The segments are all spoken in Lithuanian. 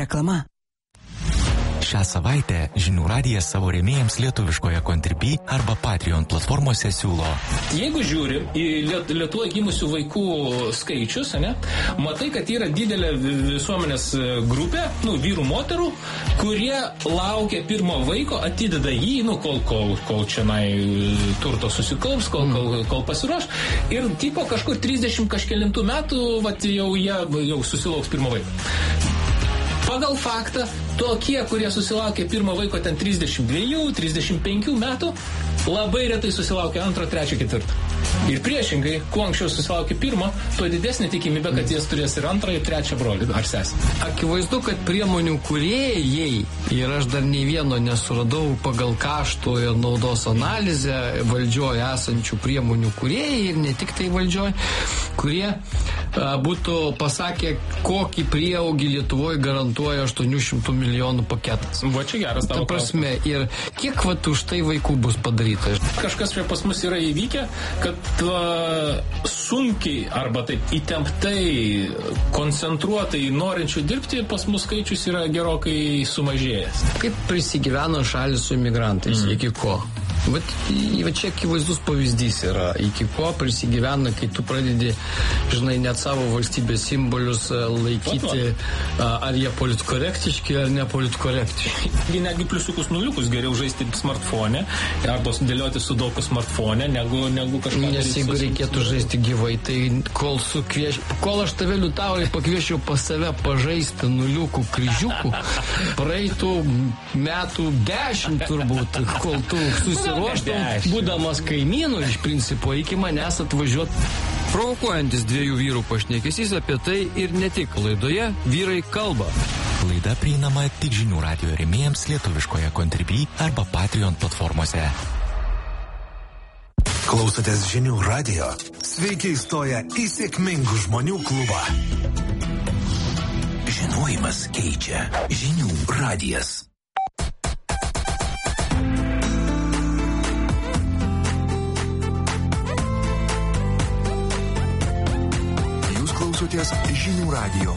Reklama. Šią savaitę Žinių radijas savo rėmėjams lietuviškoje Contribui arba Patreon platformose siūlo. Jeigu žiūri į Lietuvoje gimusių vaikų skaičius, matai, kad yra didelė visuomenės grupė, vyrų, moterų, kurie laukia pirmo vaiko, atideda jį, kol čionai turto susikaups, kol pasiruoš. Ir tipo kažkur 30 kažkelintų metų, jau susilauks pirmo vaiko. Pagal faktą, tokie, kurie susilaukė pirmo vaiko ten 32-35 metų, labai retai susilaukia antro, trečio, ketvirto. Ir priešingai, kuo anksčiau susilaukia pirmo, tuo didesnė tikimybė, kad jis turės ir antrą, ir trečią brolį ar sesę. Akivaizdu, kad priemonių kūrėjai, ir aš dar nei vieno nesuradau pagal kaštų ir naudos analizę valdžioje esančių priemonių kūrėjai, ir ne tik tai valdžioje, kurie būtų pasakę, kokį prieaugį Lietuvoje garantuoja 800 milijonų paketas. Va čia geras tavo prasme, ir kiek už tai vaikų bus padaryta? Kažkas prie pas mus yra įvykę, kad sunkiai arba taip įtemptai, koncentruotai norinčių dirbti, pas mus skaičius yra gerokai sumažėjęs. Kaip prisigyveno šalis su imigrantais, iki ko? Va čia akivaizdus pavyzdys yra, iki ko prisigyvena, kai tu pradedi, net savo valstybės simbolius laikyti, ar jie politkorektiški, ar nepolitkorektiški. Negi pliusiukus nuliukus geriau žaisti smartfone, arba dėlioti sudoku smartfone, negu kažką. Nes jeigu reikėtų žaisti gyvai, tai kol aš tave Liutaurai pakviešiau pas save pažaisti nuliukų kryžiukų, praeitų metų 10 turbūt, kol tu susiruoštum, būdamas kaimynų iš principo, iki manęs atvažiuot. Provokuojantis dviejų vyrų pašnekesys apie tai ir ne tik laidoje Vyrai kalba. Laida prieinama tik Žinių radijo rėmėjams lietuviškoje Contribui arba Patreon platformose. Klausotės Žinių radijo? Sveiki įstoję į sėkmingų žmonių klubą. Žinojimas keičia. Žinių radijas. Jūs klausotės Žinių radijo.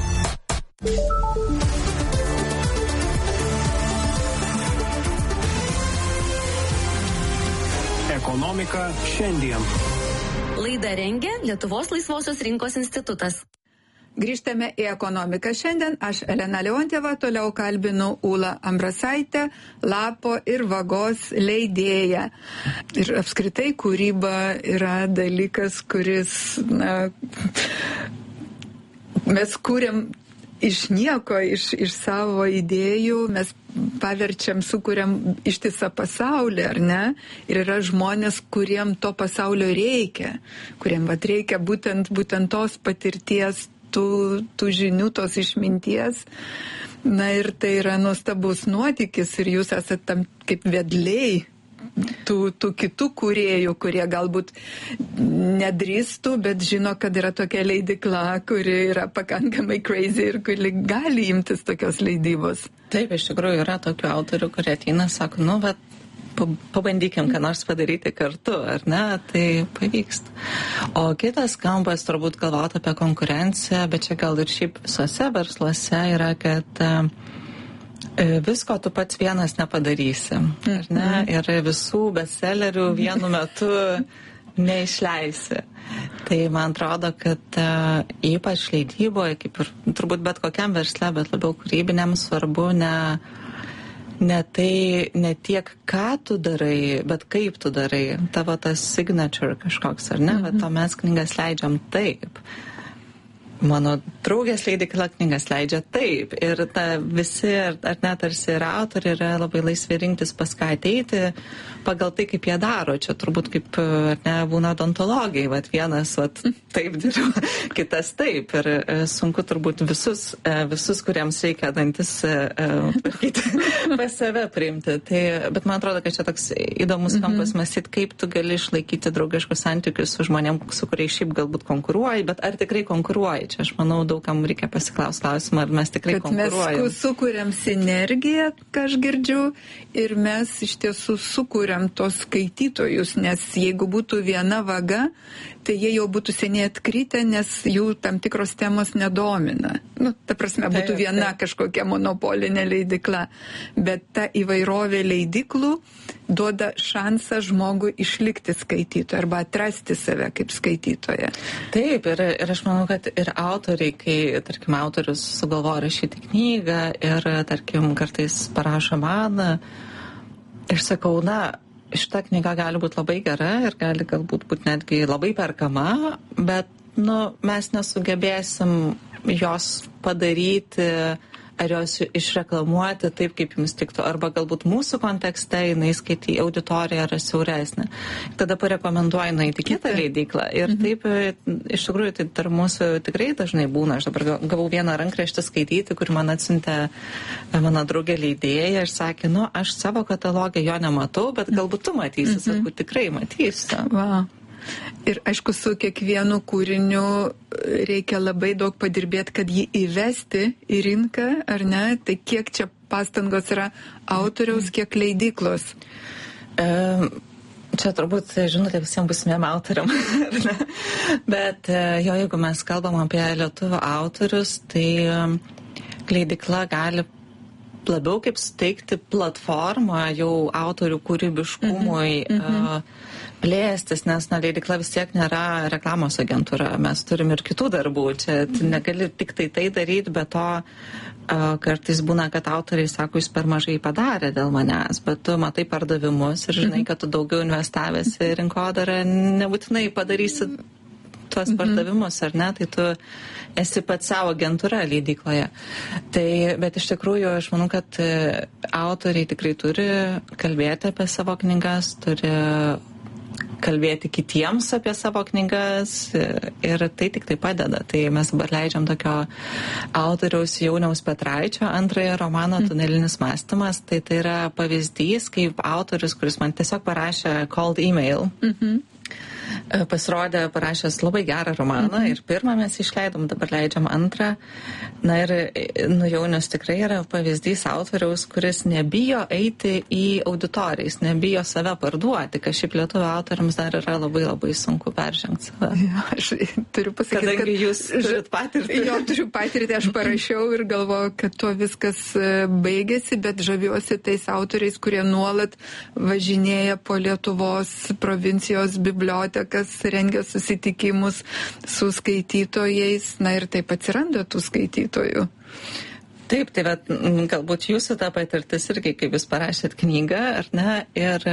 Ekonomika šiandien. Laidą rengia Lietuvos laisvosios rinkos institutas. Grįžtame į ekonomiką šiandien. Aš Elena Leontjeva, toliau kalbinu Ūlą Ambrasaitę, Lapo ir Vagos leidėją. Ir apskritai kūryba yra dalykas, kuris, mes kūrėm iš nieko, iš savo idėjų, mes paverčiam, sukuriam ištisą pasaulį, ar ne? Ir yra žmonės, kuriem to pasaulio reikia, kuriem reikia būtent tos patirties, tų žinių, tos išminties. Ir tai yra nuostabus nuotykis ir jūs esate tam kaip vedliai tų kitų kūrėjų, kurie galbūt nedrįstų, bet žino, kad yra tokia leidykla, kuri yra pakankamai crazy ir kuri gali imtis tokios leidybos. Taip, iš tikrųjų yra tokių autorių, kurie ateina, sako, pabandykim, ką nors padaryti kartu, ar ne, tai pavyksta. O kitas kampas turbūt galvoti apie konkurenciją, bet čia gal ir šiaip visose versluose yra, kad visko tu pats vienas nepadarysi, ar ne, ir visų bestsellerių vienu metu neišleisi. Tai man atrodo, kad ypač leidyboje, kaip ir turbūt bet kokiam versle, bet labiau kūrybiniam svarbu ne tiek, ką tu darai, bet kaip tu darai, tavo tas signature kažkoks, ar ne, bet to mes knygas leidžiam taip. Mano draugės leidykla knygas leidžia taip. Ir visi, ar net tarsi ir autoriai yra labai laisvi rinktis pas ką ateiti pagal tai, kaip jie daro. Čia turbūt kaip būna odontologai. Vienas taip dirba, kitas taip. Ir sunku turbūt visus, kuriems reikia dantis pas save priimti. Bet man atrodo, kad čia toks įdomus kampas mąstyti, kaip tu gali išlaikyti draugiškus santykius su žmonėms, su kuriais šiaip galbūt konkuruoji, bet ar tikrai konkuruoji? Čia aš manau, daugam reikia pasiklausti klausimą, ar mes tikrai konkuruojam. Mes sukuriam sinergiją, ką aš girdžiu, ir mes iš tiesų sukuriam tos skaitytojus, nes jeigu būtų viena vaga, tai jie jau būtų seniai atkritę, nes jų tam tikros temos nedomina. Ta prasme, būtų viena kažkokia monopolinė leidykla. Bet ta įvairovė leidyklų duoda šansą žmogui išlikti skaitytoju arba atrasti save kaip skaitytoją. Taip, ir aš manau, kad ir autoriai, kai, tarkim, autorius sugalvoja rašyti knygą ir, tarkim, kartais parašo man, aš sakau, šita knyga gali būti labai gera ir gali galbūt būti netgi labai perkama, bet, mes nesugebėsim jos padaryti ar jos išreklamuoti taip, kaip jums tiktų, arba galbūt mūsų kontekste jinai skaityti auditoriją yra siauresnė. Tada parekomenduoju nueiti kitą leidyklą. Ir taip, iš tikrųjų, tai tarp mūsų tikrai dažnai būna. Aš dabar gavau vieną rankraštį skaityti, kur man atsiuntė mano draugė leidėja ir sakė, aš savo katalogę jo nematau, bet galbūt tu matysi. Sakau, tikrai matysi. Wow. Ir aišku, su kiekvienu kūriniu reikia labai daug padirbėti, kad jį įvesti į rinką, ar ne? Tai kiek čia pastangos yra autoriaus, kiek leidyklos? Čia turbūt, žinote, visiems būsimiem autoriam. Bet jeigu mes kalbam apie lietuvių autorius, tai leidykla gali labiau kaip suteikti platformą jau autorių kūrybiškumui plėstis, nes leidykla vis tiek nėra reklamos agentūra. Mes turim ir kitų darbų. Čia negali tik tai daryti, bet to kartais būna, kad autoriai sako, jūs per mažai padarė dėl manęs, bet tu matai pardavimus ir žinai, kad tu daugiau investavęs į rinkodarą, nebūtinai padarysi tuos pardavimus, ar ne, tai tu esi pats savo agentūra leidykloje. Tai, bet iš tikrųjų, aš manau, kad autoriai tikrai turi kalbėti apie savo knygas, turi kalbėti kitiems apie savo knygas ir tai tik tai padeda. Tai mes dabar leidžiam tokio autoriaus Jauniaus Petraičio antrąją romaną Tunelinis mąstymas. Tai yra pavyzdys, kaip autorius, kuris man tiesiog parašė cold email, pasirodė parašęs labai gerą romaną ir pirmą mes išleidom, dabar leidžiam antrą. Na ir Jaunius tikrai yra pavyzdys autoriaus, kuris nebijo eiti į auditorijas, nebijo save parduoti, kad šiaip lietuvių autoriams dar yra labai labai sunku peržengti save. Ja, aš turiu pasakyti, kadangi jūs turit patirtį. Jo, turiu patirtį, aš parašiau ir galvoju, kad tuo viskas baigėsi, bet žaviuosi tais autoriais, kurie nuolat važinėja po Lietuvos provincijos bibliotekas, rengia susitikimus su skaitytojais, na ir taip atsiranda tų skaitytojų. Taip, tai bet galbūt jūsų ta patirtis irgi, kaip jūs parašėt knygą, ar ne, ir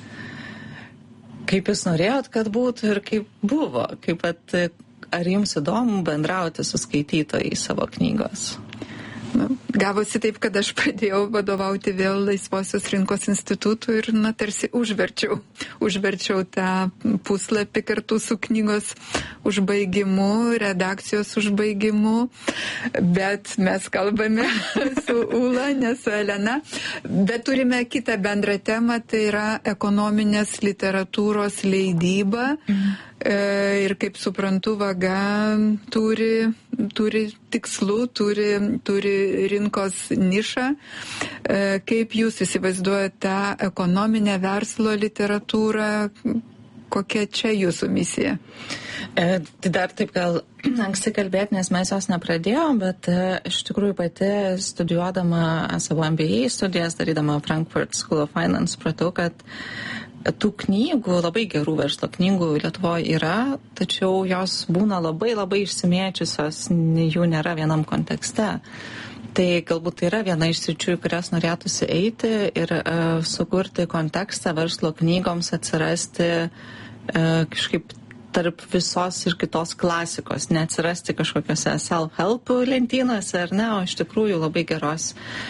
kaip jūs norėjot, kad būtų ir kaip buvo, ar jums įdomu bendrauti su skaitytojais savo knygos? Gavosi taip, kad aš pradėjau vadovauti vėl Laisvosios rinkos institutui ir, tarsi užverčiau tą puslapį kartu su knygos užbaigimu, redakcijos užbaigimu, bet mes kalbame su Ula, ne su Elena, bet turime kitą bendrą temą, tai yra ekonominės literatūros leidyba. Ir kaip suprantu, Vaga turi tikslų, turi rinkos nišą. Kaip jūs įsivaizduojate tą ekonominę verslo literatūrą, kokia čia jūsų misija? Tai dar taip gal anksti kalbėti, nes mes jos nepradėjom, bet iš tikrųjų pati studijuodama savo MBA studijas, darydama Frankfurt School of Finance, supratau, kad tų knygų, labai gerų verslo knygų Lietuvoje yra, tačiau jos būna labai labai išsimėčiusios, jų nėra vienam kontekste. Tai galbūt tai yra viena iš sričių, kurias norėtųsi eiti ir sukurti kontekstą verslo knygoms, atsirasti kažkaip tarp visos ir kitos klasikos, neatsirasti kažkokiose self-help lentynose, ar ne, o iš tikrųjų labai geros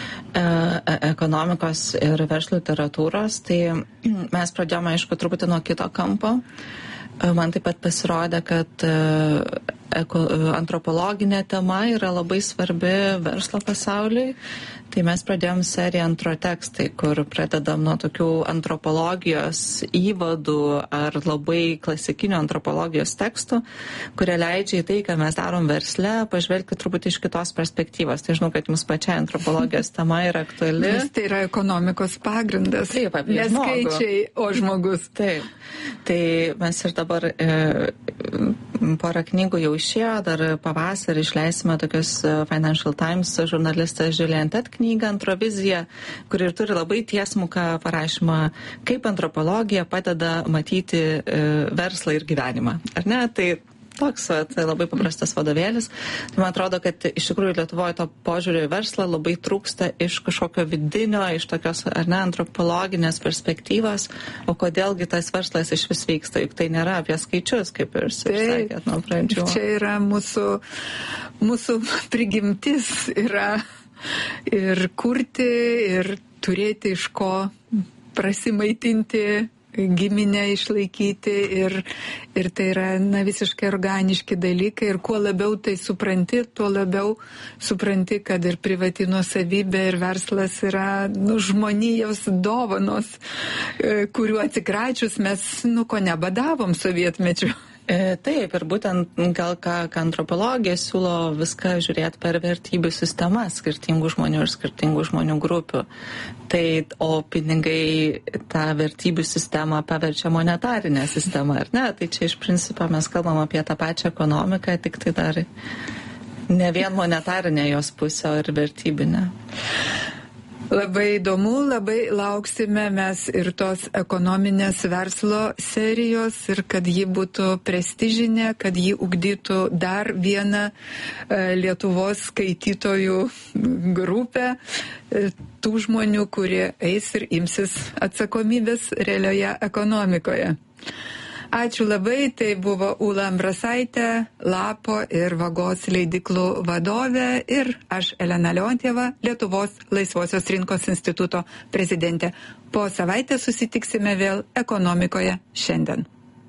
ekonomikos ir verslo literatūros. Tai mes pradėjome, aišku, truputį nuo kito kampo. Man taip pat pasirodė, kad antropologinė tema yra labai svarbi verslo pasauliui. Tai mes pradėjom seriją Antrotekstai, kur pradedam nuo tokių antropologijos įvadų ar labai klasikinių antropologijos tekstų, kurie leidžia į tai, ką mes darom versle, pažvelgti truputį iš kitos perspektyvos. Tai žinau, kad jums pačiai antropologijos tema yra aktuali. Nes tai yra ekonomikos pagrindas. Taip, apie žmogų. Neskaičiai, o žmogus. Taip. Tai mes ir dabar porą knygų jau išėjo, dar pavasarį išleisime tokius Financial Times žurnalistas Julian Ted knygą Antrovizija, kur ir turi labai tiesmuką parašymą, kaip antropologija padeda matyti verslą ir gyvenimą. Ar ne? Tai toks tai labai paprastas vadovėlis. Tai man atrodo, kad iš tikrųjų Lietuvoje to požiūrio į verslą labai trūksta iš kažkokio vidinio, iš tokios antropologinės perspektyvos, o kodėlgi tas verslas iš vis vyksta, juk tai nėra apie skaičius, kaip ir sakėt nuo pradžių. Čia yra mūsų prigimtis, yra ir kurti, ir turėti iš ko prasimaitinti, giminę išlaikyti ir tai yra visiškai organiški dalykai ir kuo labiau tai supranti, tuo labiau supranti, kad ir privati nuosavybė ir verslas yra žmonijos dovanos, kuriuo atsikračius mes ko nebadavom sovietmečiu. Taip, ir būtent gal ką antropologija siūlo viską žiūrėti per vertybių sistemas skirtingų žmonių ir skirtingų žmonių grupių. Tai, o pinigai tą vertybių sistemą paverčia monetarinę sistemą, ar ne? Tai čia iš principo mes kalbam apie tą pačią ekonomiką, tik tai dar ne vien monetarinę jos pusę, o ir vertybinę. Labai įdomu, labai lauksime mes ir tos ekonominės verslo serijos ir kad ji būtų prestižinė, kad ji ugdytų dar vieną Lietuvos skaitytojų grupę, tų žmonių, kurie eis ir imsis atsakomybės realioje ekonomikoje. Ačiū labai, tai buvo Ūla Ambrasaitė, Lapo ir Vagos leidyklų vadovė ir aš Elena Leontjeva, Lietuvos laisvosios rinkos instituto prezidentė. Po savaitės susitiksime vėl ekonomikoje šiandien.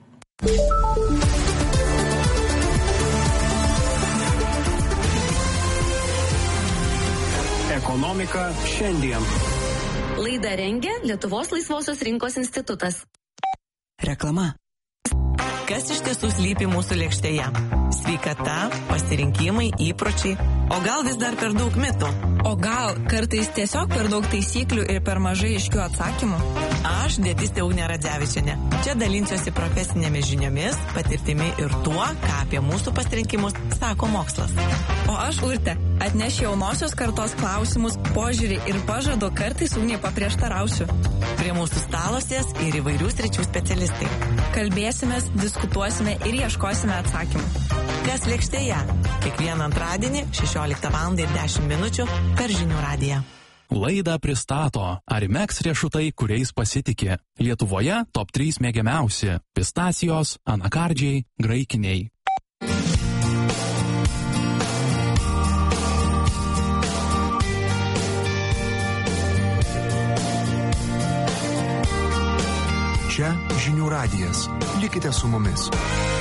Ekonomika šiandien. Laidą rengia Lietuvos laisvosios rinkos institutas. Reklama. Kas iš tiesų slypi mūsų lėkštėje? Sveikata, pasirinkimai, įpročiai, o gal vis dar per daug mitų? O gal kartais tiesiog per daug taisyklių ir per mažai aiškių atsakymų? Aš dietistė Ugnė Radzevičienė. Čia dalinsiuosi profesinėmis žiniomis, patirtimi ir tuo, ką apie mūsų pasirinkimus sako mokslas. O aš Urtė, atnešiu jaunosios kartos klausimus, požiūrį ir pažadu kartais Ugnė paprieštarausiu. Prie mūsų stalo sės ir įvairių sričių specialistai. Kalbėsimės, diskutuosime ir ieškosime atsakymų. Kas lėkštėje? Kiekvieną antradienį 16:10 per Žinių radiją. Laidą pristato Arimex riešutai, kuriais pasitikė. Lietuvoje top 3 mėgiamiausi – pistacijos, anakardžiai, graikiniai. Čia Žinių radijas. Likite su mumis.